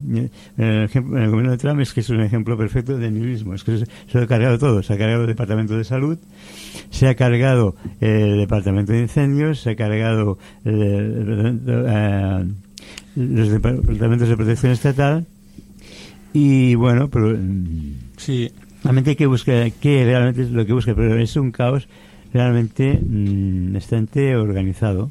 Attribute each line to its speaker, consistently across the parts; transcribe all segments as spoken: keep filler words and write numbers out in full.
Speaker 1: el, ejemplo, el gobierno de Trump es que es un ejemplo perfecto de nihilismo. Es que se, se lo ha cargado todo. Se ha cargado el Departamento de Salud, se ha cargado el Departamento de Incendios, se ha cargado el, el, el, el, los departamentos de protección estatal y bueno, pero
Speaker 2: sí,
Speaker 1: realmente hay que buscar qué realmente es lo que busca, pero es un caos realmente mmm, bastante organizado.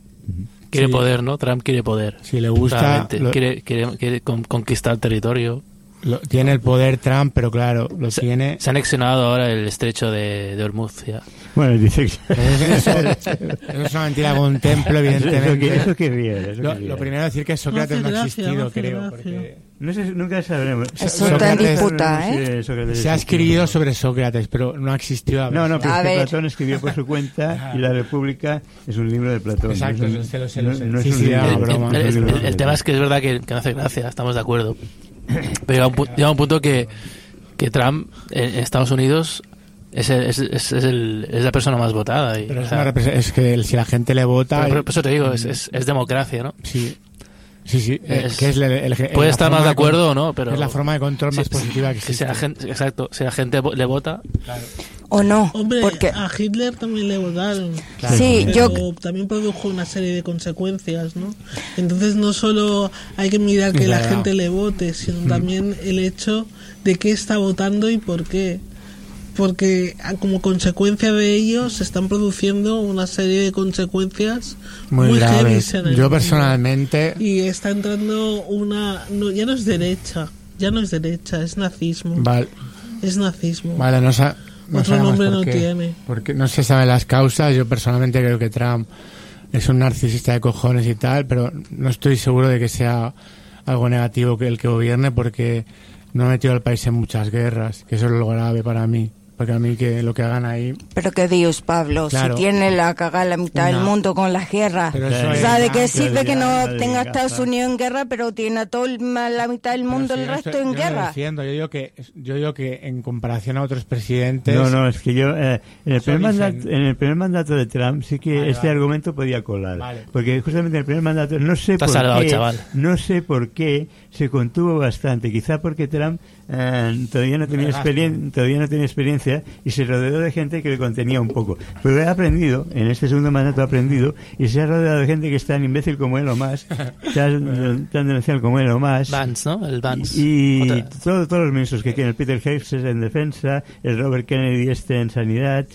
Speaker 3: Quiere
Speaker 2: sí.
Speaker 3: poder, ¿no? Trump quiere poder.
Speaker 2: Si le gusta,
Speaker 3: lo, quiere, quiere, quiere conquistar territorio.
Speaker 2: Lo, tiene el poder Trump, pero claro, lo
Speaker 3: se,
Speaker 2: tiene...
Speaker 3: Se ha anexionado ahora el estrecho de, de Hormuz, ya.
Speaker 1: Bueno, dice que...
Speaker 2: Eso, eso es una mentira con un templo, evidentemente.
Speaker 1: Eso, eso que bien, eso
Speaker 2: lo,
Speaker 1: que bien.
Speaker 2: lo primero es decir que Sócrates no, no ha existido, creo, porque...
Speaker 1: No sé, nunca sabremos.
Speaker 4: Eso está en disputa, ¿eh?
Speaker 2: Se ha escrito sobre Sócrates, pero no ha existido.
Speaker 1: No, no, pero
Speaker 4: a
Speaker 1: es que
Speaker 4: ver.
Speaker 1: Platón escribió por su cuenta y La República es un libro de Platón.
Speaker 2: Exacto,
Speaker 1: no es un,
Speaker 2: se lo sé, lo sé.
Speaker 1: No, no
Speaker 2: sí,
Speaker 1: es un
Speaker 2: sí,
Speaker 1: libro,
Speaker 2: no,
Speaker 1: de-
Speaker 2: broma.
Speaker 1: no
Speaker 3: El,
Speaker 1: es un
Speaker 3: el-
Speaker 1: libro de
Speaker 3: el- el tema es que es verdad que, que no hace gracia, estamos de acuerdo. Pero llega un, pu- llega un punto que, que Trump en, en Estados Unidos es, el- es, es, es, el, es la persona más votada. Y,
Speaker 2: Pero es,
Speaker 3: o sea,
Speaker 2: una represen- es que el- si la gente le vota...
Speaker 3: pero- pero por eso te digo, es, es, es democracia, ¿no?
Speaker 2: Sí, sí, sí. eh,
Speaker 3: Es-
Speaker 2: que es el, el- el-
Speaker 3: Puede
Speaker 2: la
Speaker 3: estar
Speaker 2: forma
Speaker 3: más de
Speaker 2: con-
Speaker 3: acuerdo o no, pero...
Speaker 2: es la forma de control más
Speaker 3: Sí,
Speaker 2: positiva que
Speaker 3: que
Speaker 2: existe.
Speaker 3: si la gente, exacto, si la gente vo- le vota...
Speaker 4: O no,
Speaker 5: Hombre,
Speaker 4: porque
Speaker 5: a Hitler también le votaron.
Speaker 2: Claro.
Speaker 4: sí,
Speaker 5: Pero
Speaker 4: yo
Speaker 5: también produjo una serie de consecuencias, ¿no? Entonces no solo hay que mirar que
Speaker 2: Es
Speaker 5: la
Speaker 2: verdad.
Speaker 5: gente le vote, sino también el hecho de qué está votando y por qué. Porque a- como consecuencia de ello se están produciendo una serie de consecuencias
Speaker 2: Muy,
Speaker 5: muy,
Speaker 2: grave.
Speaker 5: heavies en el
Speaker 2: Yo
Speaker 5: mundo.
Speaker 2: personalmente...
Speaker 5: Y está entrando una... No, ya no es derecha, ya no es derecha, es nazismo.
Speaker 2: Vale,
Speaker 5: Es nazismo.
Speaker 2: vale, no, sa- no
Speaker 5: Otro
Speaker 2: sabemos
Speaker 5: nombre
Speaker 2: por
Speaker 5: no
Speaker 2: qué,
Speaker 5: tiene.
Speaker 2: Porque no se saben las causas. Yo personalmente creo que Trump es un narcisista de cojones y tal, pero no estoy seguro de que sea algo negativo que el que gobierne, porque no ha metido al país en muchas guerras, que eso es lo grave para mí. Porque a mí que lo que hagan ahí...
Speaker 4: pero que Dios, Pablo,
Speaker 2: Claro.
Speaker 4: si tiene la cagada la mitad del
Speaker 2: No.
Speaker 4: mundo con las guerras,
Speaker 2: Pero eso
Speaker 4: o
Speaker 2: es-
Speaker 4: sea, ¿de qué
Speaker 2: Ah,
Speaker 4: sirve
Speaker 1: claro,
Speaker 4: que
Speaker 1: ya,
Speaker 4: no
Speaker 1: ya,
Speaker 4: tenga
Speaker 1: ya,
Speaker 4: Estados
Speaker 1: ya.
Speaker 4: Unidos en guerra, pero tiene a todo el, la mitad del mundo
Speaker 2: Pero
Speaker 4: el
Speaker 2: si yo
Speaker 4: resto
Speaker 2: estoy-
Speaker 4: en
Speaker 2: yo no
Speaker 4: guerra?
Speaker 2: defiendo, yo digo que yo digo que en comparación a otros presidentes...
Speaker 1: No, no, es que yo eh, en, el
Speaker 2: Eso
Speaker 1: primer
Speaker 2: dicen.
Speaker 1: mandato, en el primer mandato de Trump sí que
Speaker 2: Vale,
Speaker 1: este
Speaker 2: vale.
Speaker 1: argumento podía colar,
Speaker 2: Vale.
Speaker 1: porque justamente en el primer mandato no sé
Speaker 3: Te has
Speaker 1: por
Speaker 3: salvado,
Speaker 1: qué,
Speaker 3: chaval.
Speaker 1: no sé por qué se contuvo bastante, quizá porque Trump eh, todavía no tenía
Speaker 2: Regazo.
Speaker 1: experiencia, todavía no tenía experiencia y se rodeó de gente que le contenía un poco, pero he aprendido, en este segundo mandato ha aprendido y se ha rodeado de gente que es tan imbécil como él o más, tan, tan denuncial como él o más.
Speaker 3: Vance, ¿no? El Vance.
Speaker 1: Y
Speaker 3: Otra.
Speaker 1: todo- todos los ministros que tiene, el Peter Hayes en defensa, el Robert Kennedy este en sanidad,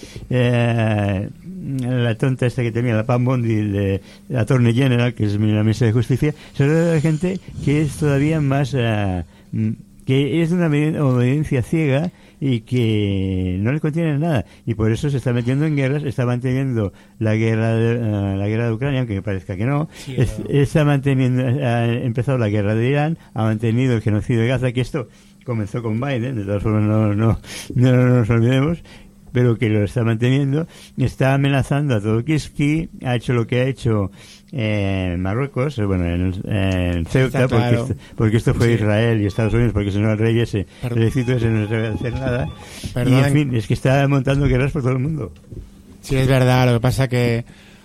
Speaker 1: eh, la tonta esta que tenía, la Pam Bondi, de la Attorney General, que es la ministra de Justicia, se rodea de gente que es todavía más, eh, mm, que es de una obedi- obediencia ciega y que no le contiene nada, y por eso se está metiendo en guerras, está manteniendo la guerra de, eh, la guerra de Ucrania, aunque me parezca que no,
Speaker 2: Sí,
Speaker 1: es-
Speaker 2: no.
Speaker 1: está manteniendo, ha empezado la guerra de Irán, ha mantenido el genocidio de Gaza, que esto comenzó con Biden, de todas formas no, no, no, no nos olvidemos, pero que lo está manteniendo, está amenazando a todo Kiski, ha hecho lo que ha hecho eh, en Marruecos, eh, bueno, en, el- en Ceuta,
Speaker 2: Está
Speaker 1: porque,
Speaker 2: claro.
Speaker 1: esto, porque esto fue
Speaker 2: Sí.
Speaker 1: Israel y Estados Unidos, porque si no el rey ese,
Speaker 2: Perdón.
Speaker 1: el ejército ese no se debe hacer nada, y
Speaker 2: Perdonen.
Speaker 1: en fin, es que está montando guerras por todo el mundo.
Speaker 2: Sí, es verdad, lo que pasa que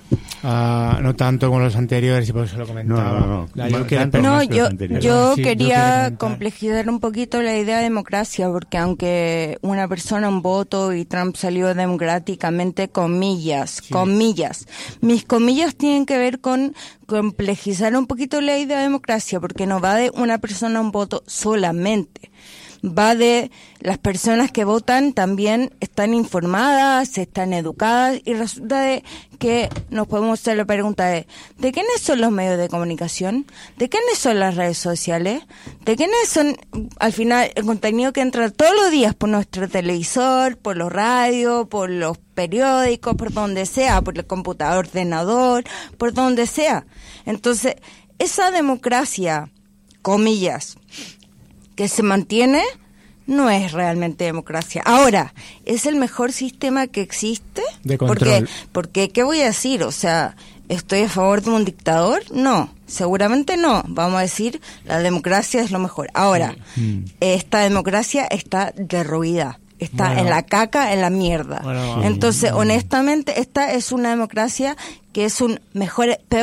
Speaker 2: ah, no tanto como los anteriores y por eso lo comentaba.
Speaker 1: No, no, no.
Speaker 2: La- yo
Speaker 1: Más
Speaker 2: quiero-
Speaker 1: tanto.
Speaker 4: No,
Speaker 1: más que
Speaker 4: yo,
Speaker 1: los anteriores.
Speaker 4: yo
Speaker 2: Sí, yo
Speaker 4: quería
Speaker 2: quería comentar.
Speaker 4: complejizar un poquito la idea de democracia, porque aunque una persona un voto y Trump salió democráticamente, comillas,
Speaker 2: Sí.
Speaker 4: comillas, mis comillas tienen que ver con complejizar un poquito la idea de democracia, porque no va de una persona un voto solamente. Va de las personas que votan también están informadas, están educadas, y resulta de que nos podemos hacer la pregunta de ¿de quiénes son los medios de comunicación? ¿De quiénes son las redes sociales? ¿De quiénes son, al final, el contenido que entra todos los días por nuestro televisor, por los radios, por los periódicos, por donde sea, por el computador, ordenador, por donde sea? Entonces, esa democracia, comillas, que se mantiene, no es realmente democracia. Ahora, ¿es el mejor sistema que existe?
Speaker 2: De
Speaker 4: Porque,
Speaker 2: control.
Speaker 4: porque, ¿qué voy a decir? O sea, ¿estoy a favor de un dictador? No, seguramente no. Vamos a decir, la democracia es lo mejor. Ahora, esta democracia está derruida. Está
Speaker 2: Bueno.
Speaker 4: en la caca, en la mierda.
Speaker 2: Bueno,
Speaker 4: Entonces, honestamente, esta es una democracia que es un mejor, peor,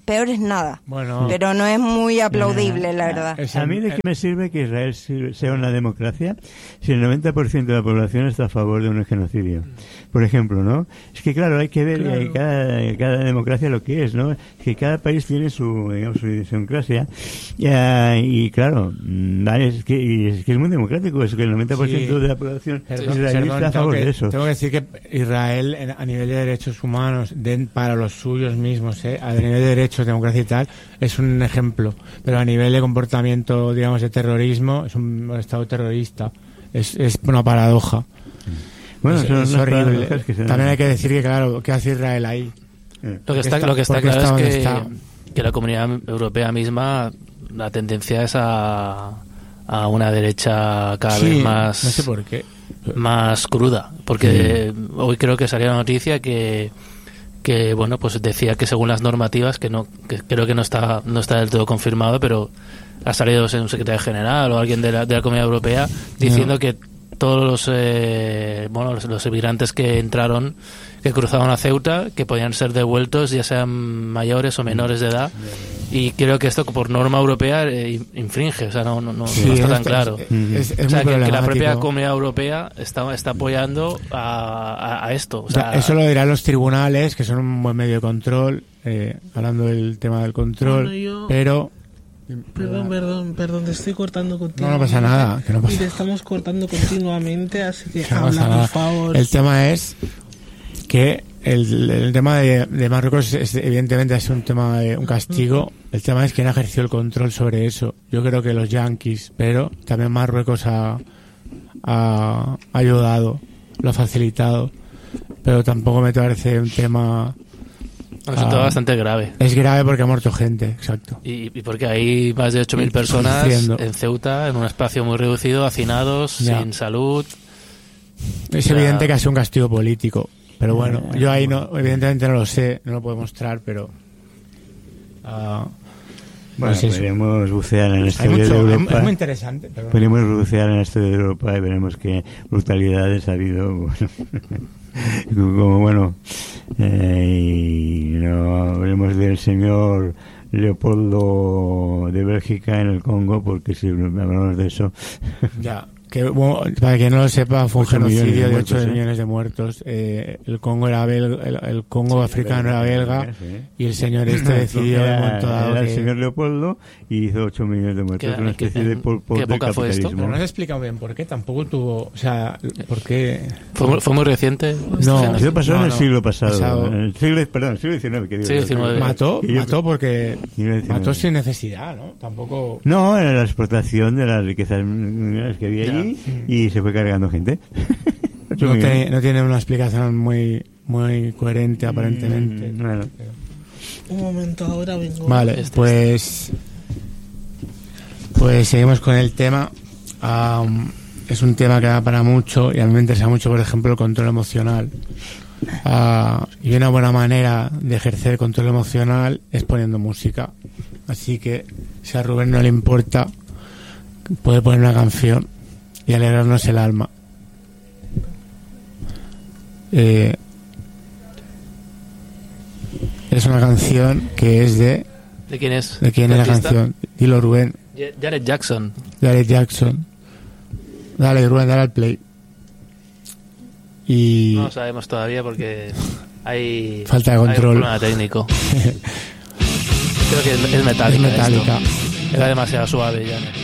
Speaker 4: peor es nada.
Speaker 2: Bueno,
Speaker 4: pero no es muy aplaudible, la verdad.
Speaker 2: Es-
Speaker 1: A mí de qué me sirve que Israel si- sea una democracia si el noventa por ciento de la población está a favor de un genocidio. Por ejemplo, ¿no? Es que claro, hay que ver
Speaker 5: Claro.
Speaker 1: eh, cada, cada democracia lo que es, ¿no? Es que cada país tiene su, digamos, su idiosincrasia. Y, ah, y claro, mm, vale, es que, y es que es muy democrático, es que el noventa por ciento
Speaker 2: Sí.
Speaker 1: de la población
Speaker 2: Perdón,
Speaker 1: israelí
Speaker 2: perdón,
Speaker 1: está a
Speaker 2: tengo
Speaker 1: favor
Speaker 2: que,
Speaker 1: de eso.
Speaker 2: tengo que decir que Israel, en- a nivel de derechos humanos, de- para los suyos mismos, ¿eh? a nivel de derechos, democracia y tal, es un ejemplo. Pero a nivel de comportamiento, digamos, de terrorismo, es un estado terrorista. Es, es una paradoja.
Speaker 1: Bueno,
Speaker 2: es,
Speaker 1: son
Speaker 2: es
Speaker 1: unas
Speaker 2: horrible.
Speaker 1: paradojas que se dan.
Speaker 2: También hay que decir que, claro, ¿qué hace Israel ahí?
Speaker 1: Eh.
Speaker 3: Lo que está,
Speaker 2: está-
Speaker 3: lo que está
Speaker 2: porque
Speaker 3: claro
Speaker 2: está
Speaker 3: es
Speaker 2: donde
Speaker 3: que,
Speaker 2: está.
Speaker 3: que la comunidad europea misma, la tendencia es a, a una derecha cada
Speaker 2: Sí,
Speaker 3: vez más,
Speaker 2: no sé por qué.
Speaker 3: más cruda. Porque hoy creo que salió la noticia que, que bueno, pues decía que según las normativas, que no que creo que no está, no está del todo confirmado, pero ha salido un secretario general o alguien de la, de la Comunidad Europea diciendo
Speaker 2: No.
Speaker 3: que todos los eh, bueno los, los inmigrantes que entraron, que cruzaban a Ceuta, que podían ser devueltos, ya sean mayores o menores de edad, y creo que esto por norma europea eh, infringe, o sea, no, no, no,
Speaker 2: Sí,
Speaker 3: no está tan
Speaker 2: esto
Speaker 3: claro.
Speaker 2: Es, es- es
Speaker 3: O sea,
Speaker 2: muy
Speaker 3: que, que la propia
Speaker 2: problemático.
Speaker 3: Comunidad Europea está, está apoyando a, a, a esto. O
Speaker 2: O sea,
Speaker 3: sea,
Speaker 2: eso lo dirán los tribunales, que son un buen medio de control, eh, hablando del tema del control,
Speaker 5: Bueno, yo-
Speaker 2: pero...
Speaker 5: Perdón, perdón, perdón, te estoy cortando contigo.
Speaker 2: No, no pasa nada, que no pasa
Speaker 5: Y te estamos cortando continuamente, así que
Speaker 2: No
Speaker 5: habla,
Speaker 2: pasa nada.
Speaker 5: por favor.
Speaker 2: El tema es que el, el tema de, de Marruecos es, evidentemente es un tema de un castigo. El tema es quién ha ejercido el control sobre eso. Yo creo que los yanquis, pero también Marruecos ha, ha ayudado, lo ha facilitado. Pero tampoco me parece un tema...
Speaker 3: es un tema
Speaker 2: ah,
Speaker 3: bastante grave.
Speaker 2: Es grave porque ha muerto gente, exacto.
Speaker 3: Y, y porque hay más de ocho mil personas
Speaker 2: Sufriendo.
Speaker 3: en Ceuta, en un espacio muy reducido, hacinados,
Speaker 2: Ya.
Speaker 3: sin salud.
Speaker 2: Es
Speaker 3: O sea,
Speaker 2: evidente que ha sido un castigo político. Pero bueno, yo ahí no, evidentemente no lo sé, no lo puedo mostrar, pero... ah,
Speaker 1: Bueno,
Speaker 2: pues eso.
Speaker 1: podemos bucear en la
Speaker 2: Hay
Speaker 1: historia
Speaker 2: mucho-
Speaker 1: de
Speaker 2: hay-
Speaker 1: Europa.
Speaker 2: es muy interesante. Pero...
Speaker 1: Podemos bucear en la historia de Europa y veremos qué brutalidades ha habido. Bueno, como bueno, eh, y no hablemos del señor Leopoldo de Bélgica en el Congo, porque si hablamos de eso.
Speaker 2: Ya, que, bueno, para quien no lo sepa, fue un
Speaker 1: ocho millones de
Speaker 2: genocidio de
Speaker 1: muertos,
Speaker 2: ocho
Speaker 1: ¿eh?
Speaker 2: millones de muertos. Eh, el Congo era belga, el, el Congo africano era belga,
Speaker 1: Sí.
Speaker 2: y el señor este decidió en un
Speaker 1: Era,
Speaker 2: momento dado
Speaker 1: era el
Speaker 2: que-
Speaker 1: señor Leopoldo y hizo ocho millones de muertos.
Speaker 3: ¿Qué-
Speaker 1: Una
Speaker 3: qué-
Speaker 1: especie de Pol Pot
Speaker 3: qué
Speaker 1: del
Speaker 3: época fue esto?
Speaker 2: Pero
Speaker 1: capitalismo.
Speaker 2: no se ha explicado bien por qué, tampoco tuvo, o sea, por qué...
Speaker 3: Fue, muy- fue muy reciente.
Speaker 2: No,
Speaker 1: Eso pasó
Speaker 2: No,
Speaker 1: en el
Speaker 2: no.
Speaker 1: siglo pasado.
Speaker 2: Pasado.
Speaker 1: En el siglo, perdón, el siglo diecinueve. Que digo,
Speaker 3: Siglo diecinueve.
Speaker 2: Mató,
Speaker 1: Y yo-
Speaker 2: mató porque...
Speaker 1: Siglo diecinueve.
Speaker 2: Mató sin necesidad, ¿no? Tampoco...
Speaker 1: No, era la explotación de las riquezas minerales que había
Speaker 3: Ya.
Speaker 1: allí y se fue cargando gente. Ocho
Speaker 2: No,
Speaker 1: millones.
Speaker 2: te- no tiene una explicación muy muy coherente, aparentemente.
Speaker 1: Mm, bueno.
Speaker 5: Un momento, ahora vengo.
Speaker 2: Vale,
Speaker 3: Este,
Speaker 2: pues pues seguimos con el tema. Am, es un tema que da para mucho y a mí me interesa mucho, por ejemplo, el control emocional. Ah, y una buena manera de ejercer el control emocional es poniendo música. Así que si a Rubén no le importa, puede poner una canción y alegrarnos el alma. Eh, es una canción que es de...
Speaker 3: ¿De quién es?
Speaker 2: ¿De quién es la
Speaker 3: artista?
Speaker 2: canción? Dilo, Rubén.
Speaker 3: Ja- Janet Jackson.
Speaker 2: Janet Jackson. Dale, Rubén, dale al play. Y...
Speaker 3: No lo sabemos todavía porque hay...
Speaker 2: Falta de
Speaker 3: hay un
Speaker 2: control.
Speaker 3: problema técnico. Creo que es, es metálica.
Speaker 2: Es metálica.
Speaker 3: esto. Era demasiado suave, Janet.